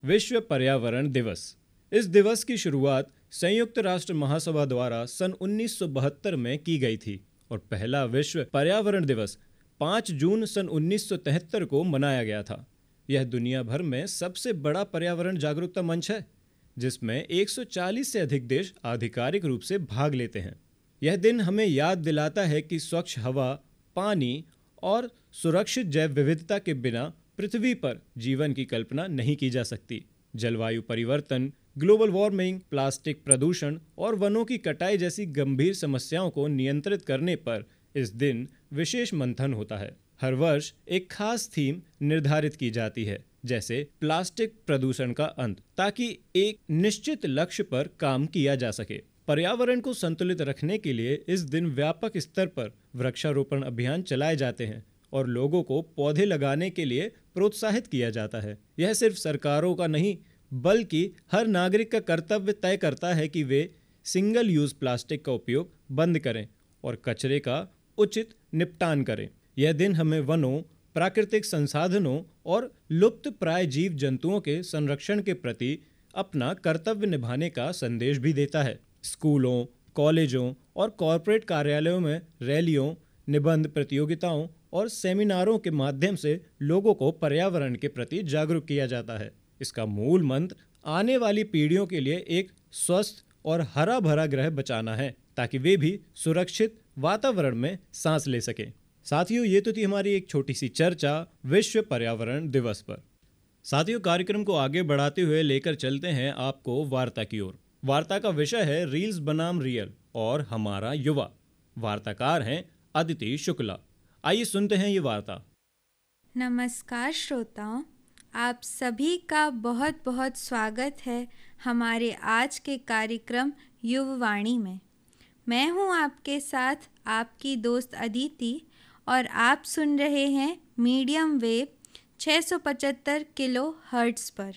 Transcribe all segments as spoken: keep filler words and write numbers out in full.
विश्व पर्यावरण दिवस। इस दिवस की शुरुआत संयुक्त राष्ट्र महासभा द्वारा सन उन्नीस सौ बहत्तर में की गई थी और पहला विश्व पर्यावरण दिवस पाँच जून सन उन्नीस सौ तिहत्तर को मनाया गया था। यह दुनिया भर में सबसे बड़ा पर्यावरण जागरूकता मंच है, जिसमें एक सौ चालीस से अधिक देश आधिकारिक रूप से भाग लेते हैं। यह दिन हमें याद दिलाता है कि स्वच्छ हवा, पानी और सुरक्षित जैव विविधता के बिना पृथ्वी पर जीवन की कल्पना नहीं की जा सकती। जलवायु परिवर्तन, ग्लोबल वार्मिंग, प्लास्टिक प्रदूषण और वनों की कटाई जैसी गंभीर समस्याओं को नियंत्रित करने पर इस दिन विशेष मंथन होता है। हर वर्ष एक खास थीम निर्धारित की जाती है, जैसे प्लास्टिक प्रदूषण का अंत, ताकि एक निश्चित लक्ष्य पर काम किया जा सके। पर्यावरण को संतुलित रखने के लिए इस दिन व्यापक स्तर पर वृक्षारोपण अभियान चलाए जाते हैं और लोगों को पौधे लगाने के लिए प्रोत्साहित किया जाता है। यह सिर्फ सरकारों का नहीं, बल्कि हर नागरिक का कर्तव्य तय करता है कि वे सिंगल यूज प्लास्टिक का उपयोग बंद करें और कचरे का उचित निपटान करें। यह दिन हमें वनों, प्राकृतिक संसाधनों और लुप्त प्राय जीव जंतुओं के संरक्षण के प्रति अपना कर्तव्य निभाने का संदेश भी देता है। स्कूलों, कॉलेजों और कॉरपोरेट कार्यालयों में रैलियों, निबंध प्रतियोगिताओं और सेमिनारों के माध्यम से लोगों को पर्यावरण के प्रति जागरूक किया जाता है। इसका मूल मंत्र आने वाली पीढ़ियों के लिए एक स्वस्थ और हरा भरा ग्रह बचाना है, ताकि वे भी सुरक्षित वातावरण में सांस ले सकें। साथियों, ये तो थी हमारी एक छोटी सी चर्चा विश्व पर्यावरण दिवस पर। साथियों, कार्यक्रम को आगे बढ़ाते हुए लेकर चलते हैं आपको वार्ता की ओर। वार्ता का विषय है रील्स बनाम रियल और हमारा युवा। वार्ताकार हैं अदिति शुक्ला। आइए सुनते हैं ये वार्ता। नमस्कार श्रोताओं, आप सभी का बहुत बहुत स्वागत है हमारे आज के कार्यक्रम युववाणी में। मैं हूं आपके साथ आपकी दोस्त अदिति और आप सुन रहे हैं मीडियम वेव छह सौ पचहत्तर किलो हर्ट्ज पर।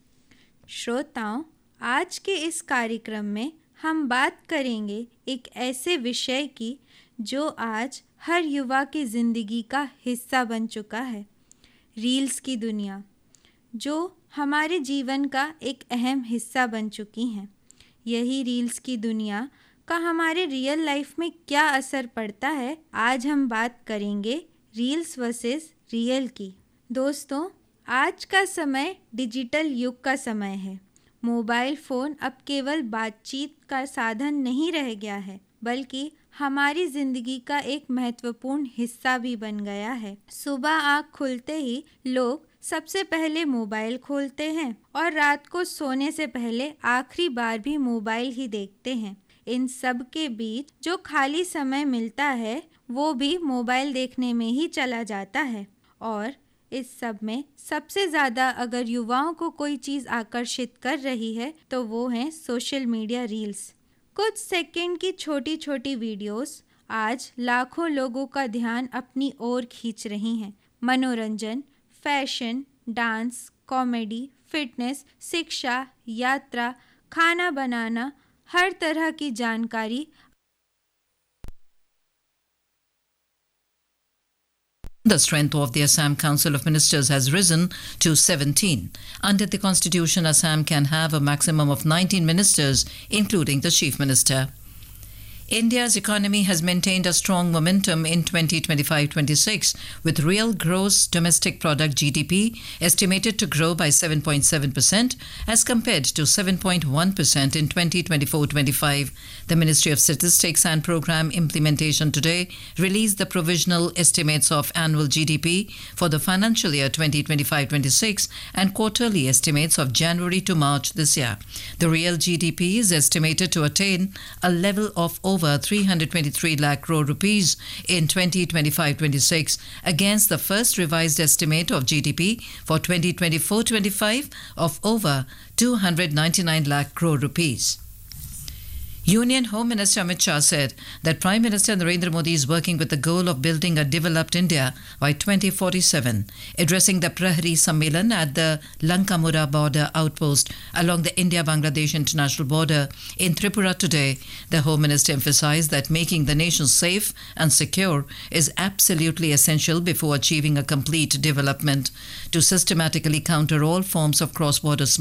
श्रोताओं, आज के इस कार्यक्रम में हम बात करेंगे एक ऐसे विषय की जो आज हर युवा की ज़िंदगी का हिस्सा बन चुका है, रील्स की दुनिया, जो हमारे जीवन का एक अहम हिस्सा बन चुकी हैं। यही रील्स की दुनिया का हमारे रियल लाइफ में क्या असर पड़ता है, आज हम बात करेंगे रील्स वर्सेस रियल की। दोस्तों, आज का समय डिजिटल युग का समय है। मोबाइल फ़ोन अब केवल बातचीत का साधन नहीं रह गया है, बल्कि हमारी ज़िंदगी का एक महत्वपूर्ण हिस्सा भी बन गया है। सुबह आँख खुलते ही लोग सबसे पहले मोबाइल खोलते हैं और रात को सोने से पहले आखिरी बार भी मोबाइल ही देखते हैं। इन सब के बीच जो खाली समय मिलता है वो भी मोबाइल देखने में ही चला जाता है। और इस सब में सबसे ज़्यादा अगर युवाओं को कोई चीज़ आकर्षित कर रही है तो वो हैं सोशल मीडिया रील्स। कुछ सेकंड की छोटी छोटी वीडियोस आज लाखों लोगों का ध्यान अपनी ओर खींच रही हैं। मनोरंजन, फैशन, डांस, कॉमेडी, फिटनेस, शिक्षा, यात्रा, खाना बनाना, हर तरह की जानकारी The strength of the Assam Council of Ministers has risen to seventeen. Under the Constitution, Assam can have a maximum of nineteen ministers, including the Chief Minister. India's economy has maintained a strong momentum in twenty twenty-five twenty-six, with real gross domestic product G D P estimated to grow by seven point seven percent as compared to seven point one percent in twenty twenty-four twenty-five. The Ministry of Statistics and Program Implementation today released the provisional estimates of annual G D P for the financial year twenty twenty-five twenty-six and quarterly estimates of January to March this year. The real G D P is estimated to attain a level of over three hundred twenty-three lakh crore rupees in twenty twenty-five twenty-six against the first revised estimate of G D P for twenty twenty-four twenty-five of over two hundred ninety-nine lakh crore rupees. Union Home Minister Amit Shah said that Prime Minister Narendra Modi is working with the goal of building a developed India by twenty forty-seven. Addressing the Prahari Sammelan at the Lankamura border outpost along the India-Bangladesh international border in Tripura today, the Home Minister emphasized that making the nation safe and secure is absolutely essential before achieving a complete development. To systematically counter all forms of cross-border